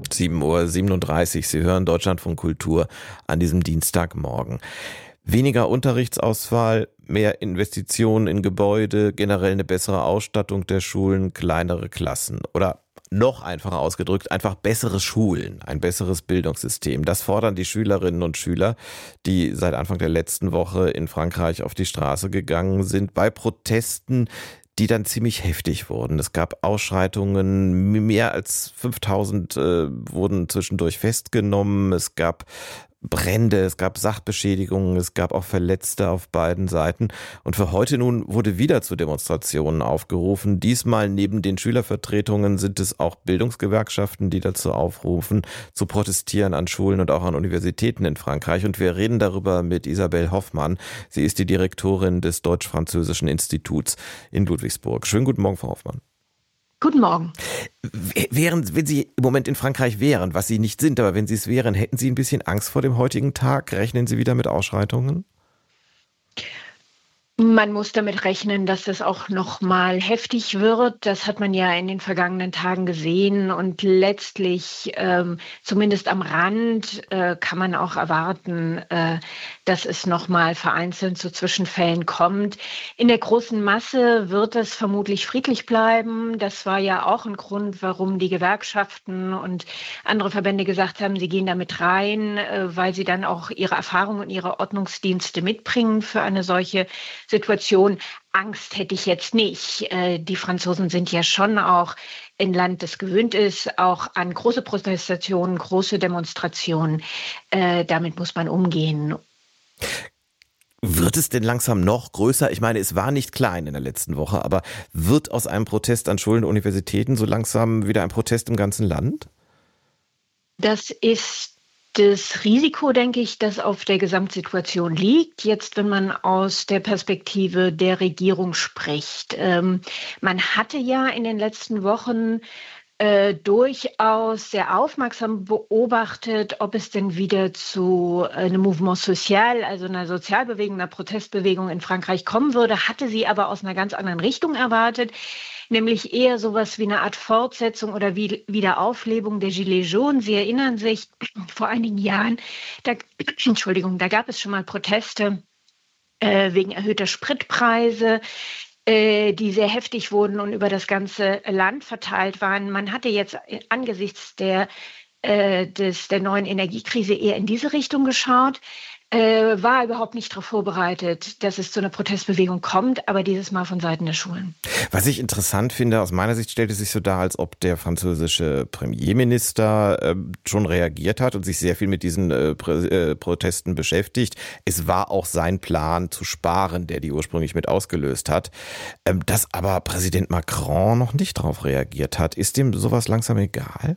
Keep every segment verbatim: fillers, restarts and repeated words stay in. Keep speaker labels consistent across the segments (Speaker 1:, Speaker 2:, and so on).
Speaker 1: sieben Uhr siebenunddreißig. Sie hören Deutschlandfunk Kultur an diesem Dienstagmorgen. Weniger Unterrichtsauswahl, mehr Investitionen in Gebäude, generell eine bessere Ausstattung der Schulen, kleinere Klassen oder noch einfacher ausgedrückt, einfach bessere Schulen, ein besseres Bildungssystem. Das fordern die Schülerinnen und Schüler, die seit Anfang der letzten Woche in Frankreich auf die Straße gegangen sind, bei Protesten, die dann ziemlich heftig wurden. Es gab Ausschreitungen, mehr als fünftausend äh, wurden zwischendurch festgenommen, es gab Brände, es gab Sachbeschädigungen, es gab auch Verletzte auf beiden Seiten. Und für heute nun wurde wieder zu Demonstrationen aufgerufen. Diesmal neben den Schülervertretungen sind es auch Bildungsgewerkschaften, die dazu aufrufen, zu protestieren an Schulen und auch an Universitäten in Frankreich. Und wir reden darüber mit Isabelle Hoffmann. Sie ist die Direktorin des Deutsch-Französischen Instituts in Ludwigsburg. Schönen guten Morgen, Frau Hoffmann.
Speaker 2: Guten Morgen.
Speaker 1: Wären, wenn Sie im Moment in Frankreich wären, was Sie nicht sind, aber wenn Sie es wären, hätten Sie ein bisschen Angst vor dem heutigen Tag? Rechnen Sie wieder mit Ausschreitungen?
Speaker 2: Man muss damit rechnen, dass es auch noch mal heftig wird. Das hat man ja in den vergangenen Tagen gesehen. Und letztlich, ähm, zumindest am Rand, äh, kann man auch erwarten, äh, dass es noch mal vereinzelt zu Zwischenfällen kommt. In der großen Masse wird es vermutlich friedlich bleiben. Das war ja auch ein Grund, warum die Gewerkschaften und andere Verbände gesagt haben, sie gehen damit rein, äh, weil sie dann auch ihre Erfahrung und ihre Ordnungsdienste mitbringen für eine solche Situation. Angst hätte ich jetzt nicht. Die Franzosen sind ja schon auch ein Land, das gewöhnt ist, auch an große Protestationen, große Demonstrationen. Damit muss man umgehen.
Speaker 1: Wird es denn langsam noch größer? Ich meine, es war nicht klein in der letzten Woche, aber wird aus einem Protest an Schulen und Universitäten so langsam wieder ein Protest im ganzen Land?
Speaker 2: Das ist das Risiko, denke ich, das auf der Gesamtsituation liegt. Jetzt, wenn man aus der Perspektive der Regierung spricht. Ähm, man hatte ja in den letzten Wochen äh, durchaus sehr aufmerksam beobachtet, ob es denn wieder zu einem Mouvement social, also einer Sozialbewegung, einer Protestbewegung in Frankreich kommen würde, hatte sie aber aus einer ganz anderen Richtung erwartet. Nämlich eher sowas wie eine Art Fortsetzung oder Wiederauflebung der Gilets jaunes. Sie erinnern sich, vor einigen Jahren, da, Entschuldigung, da gab es schon mal Proteste äh, wegen erhöhter Spritpreise, äh, die sehr heftig wurden und über das ganze Land verteilt waren. Man hatte jetzt angesichts der, äh, des, der neuen Energiekrise eher in diese Richtung geschaut. Äh, war überhaupt nicht darauf vorbereitet, dass es zu einer Protestbewegung kommt, aber dieses Mal von Seiten der Schulen.
Speaker 1: Was ich interessant finde, aus meiner Sicht stellt es sich so dar, als ob der französische Premierminister äh, schon reagiert hat und sich sehr viel mit diesen äh, Prä- äh, Protesten beschäftigt. Es war auch sein Plan zu sparen, der die ursprünglich mit ausgelöst hat. Ähm, dass aber Präsident Macron noch nicht darauf reagiert hat, ist dem sowas langsam egal?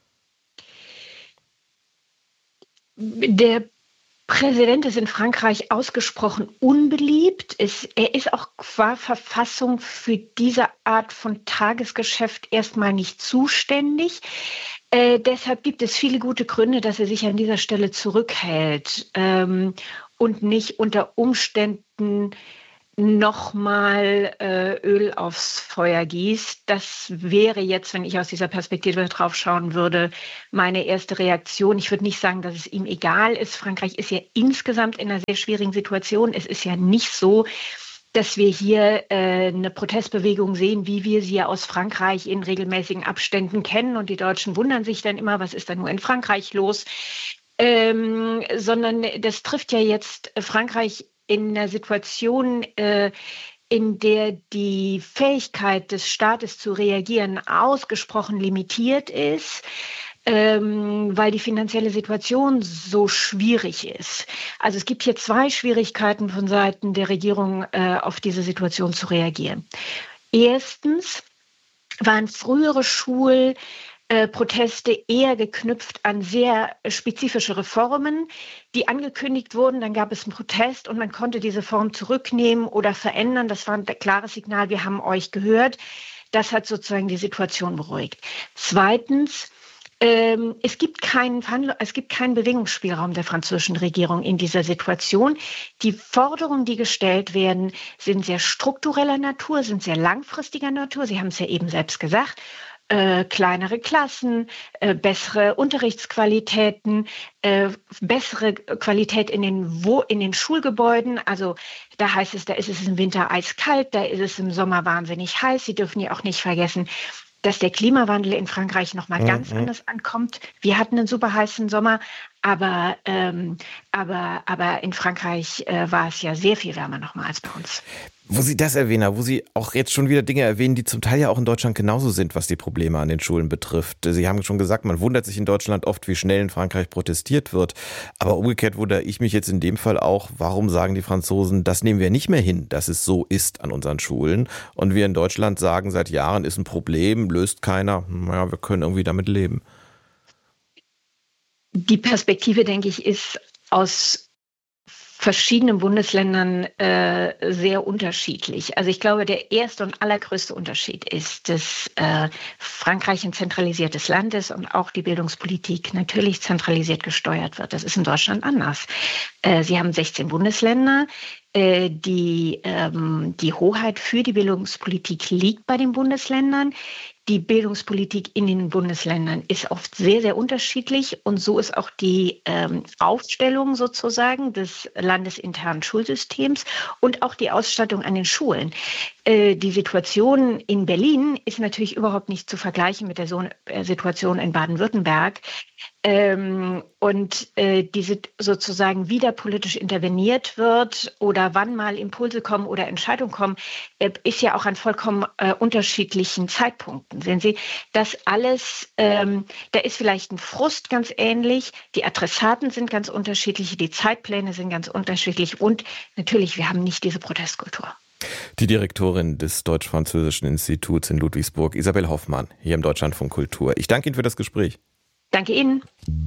Speaker 2: Der Präsident ist in Frankreich ausgesprochen unbeliebt. Es, er ist auch qua Verfassung für diese Art von Tagesgeschäft erstmal nicht zuständig. Äh, deshalb gibt es viele gute Gründe, dass er sich an dieser Stelle zurückhält ähm, und nicht unter Umständen nochmal äh, Öl aufs Feuer gießt. Das wäre jetzt, wenn ich aus dieser Perspektive drauf schauen würde, meine erste Reaktion. Ich würde nicht sagen, dass es ihm egal ist. Frankreich ist ja insgesamt in einer sehr schwierigen Situation. Es ist ja nicht so, dass wir hier äh, eine Protestbewegung sehen, wie wir sie ja aus Frankreich in regelmäßigen Abständen kennen. Und die Deutschen wundern sich dann immer, was ist da nur in Frankreich los? Ähm, sondern das trifft ja jetzt Frankreich in einer Situation, äh, in der die Fähigkeit des Staates zu reagieren ausgesprochen limitiert ist, ähm, weil die finanzielle Situation so schwierig ist. Also es gibt hier zwei Schwierigkeiten von Seiten der Regierung, äh, auf diese Situation zu reagieren. Erstens waren frühere Schul- Äh, Proteste eher geknüpft an sehr spezifische Reformen, die angekündigt wurden. Dann gab es einen Protest und man konnte diese Form zurücknehmen oder verändern. Das war ein klares Signal, wir haben euch gehört. Das hat sozusagen die Situation beruhigt. Zweitens, ähm, es gibt keinen Verhandl- es gibt keinen Bewegungsspielraum der französischen Regierung in dieser Situation. Die Forderungen, die gestellt werden, sind sehr struktureller Natur, sind sehr langfristiger Natur. Sie haben es ja eben selbst gesagt. äh, kleinere Klassen, äh, bessere Unterrichtsqualitäten, äh, bessere Qualität in den, Wo- in den Schulgebäuden. Also da heißt es, da ist es im Winter eiskalt, da ist es im Sommer wahnsinnig heiß. Sie dürfen ja auch nicht vergessen, dass der Klimawandel in Frankreich nochmal
Speaker 1: Mhm.
Speaker 2: ganz anders ankommt. Wir hatten einen super heißen Sommer, aber, ähm, aber, aber in Frankreich äh, war es ja sehr viel wärmer nochmal als bei uns.
Speaker 1: Wo Sie das erwähnen, wo Sie auch jetzt schon wieder Dinge erwähnen, die zum Teil ja auch in Deutschland genauso sind, was die Probleme an den Schulen betrifft. Sie haben schon gesagt, man wundert sich in Deutschland oft, wie schnell in Frankreich protestiert wird. Aber umgekehrt wundere ich mich jetzt in dem Fall auch, warum sagen die Franzosen, das nehmen wir nicht mehr hin, dass es so ist an unseren Schulen. Und wir in Deutschland sagen seit Jahren, ist ein Problem, löst keiner. Naja, wir können irgendwie damit leben.
Speaker 2: Die Perspektive, denke ich, ist aus verschiedenen Bundesländern äh, sehr unterschiedlich. Also ich glaube, der erste und allergrößte Unterschied ist, dass äh, Frankreich ein zentralisiertes Land ist und auch die Bildungspolitik natürlich zentralisiert gesteuert wird. Das ist in Deutschland anders. Äh, Sie haben sechzehn Bundesländer. Äh, die, ähm, die Hoheit für die Bildungspolitik liegt bei den Bundesländern. Die Bildungspolitik in den Bundesländern ist oft sehr, sehr unterschiedlich und so ist auch die ähm, Aufstellung sozusagen des landesinternen Schulsystems und auch die Ausstattung an den Schulen. Äh, die Situation in Berlin ist natürlich überhaupt nicht zu vergleichen mit der so- äh, Situation in Baden-Württemberg. Ähm, und äh, diese sozusagen wieder politisch interveniert wird oder wann mal Impulse kommen oder Entscheidungen kommen, äh, ist ja auch an vollkommen äh, unterschiedlichen Zeitpunkten. Sehen Sie, das alles, ähm, da ist vielleicht ein Frust ganz ähnlich, die Adressaten sind ganz unterschiedlich, die Zeitpläne sind ganz unterschiedlich und natürlich, wir haben nicht diese Protestkultur.
Speaker 1: Die Direktorin des Deutsch-Französischen Instituts in Ludwigsburg, Isabel Hoffmann, hier im Deutschlandfunk Kultur. Ich danke Ihnen für das Gespräch.
Speaker 2: Danke Ihnen.